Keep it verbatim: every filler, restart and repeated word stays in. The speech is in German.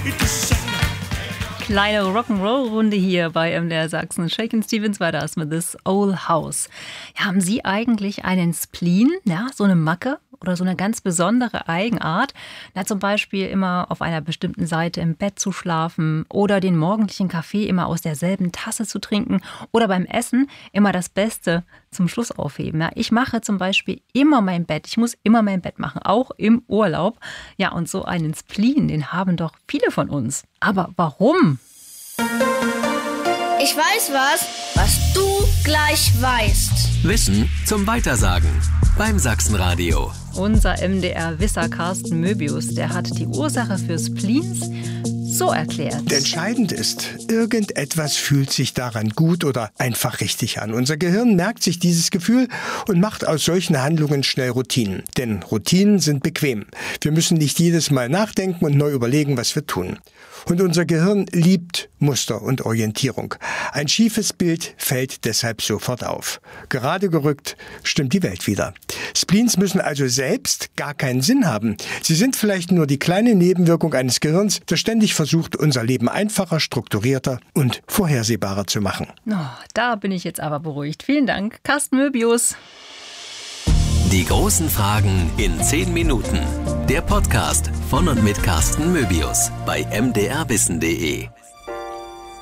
Kleine Rock'n'Roll-Runde hier bei M D R Sachsen. Shakin' Stevens war das mit This Old House. Ja, haben Sie eigentlich einen Spleen, ja, so eine Macke oder so eine ganz besondere Eigenart? Na, zum Beispiel immer auf einer bestimmten Seite im Bett zu schlafen oder den morgendlichen Kaffee immer aus derselben Tasse zu trinken oder beim Essen immer das Beste zum Schluss aufheben. Ja, ich mache zum Beispiel immer mein Bett. Ich muss immer mein Bett machen, auch im Urlaub. Ja, und so einen Spleen, den haben doch viele von uns. Aber warum? Ich weiß was, was du gleich weißt. Wissen zum Weitersagen beim Sachsenradio. Unser M D R-Wisser Carsten Möbius, der hat die Ursache für Spleens so erklärt. Entscheidend ist, irgendetwas fühlt sich daran gut oder einfach richtig an. Unser Gehirn merkt sich dieses Gefühl und macht aus solchen Handlungen schnell Routinen. Denn Routinen sind bequem. Wir müssen nicht jedes Mal nachdenken und neu überlegen, was wir tun. Und unser Gehirn liebt Muster und Orientierung. Ein schiefes Bild fällt deshalb sofort auf. Gerade gerückt stimmt die Welt wieder. Spleens müssen also selbst gar keinen Sinn haben. Sie sind vielleicht nur die kleine Nebenwirkung eines Gehirns, das ständig versucht, unser Leben einfacher, strukturierter und vorhersehbarer zu machen. Oh, da bin ich jetzt aber beruhigt. Vielen Dank, Carsten Möbius. Die großen Fragen in zehn Minuten. Der Podcast von und mit Carsten Möbius bei m d r wissen punkt d e.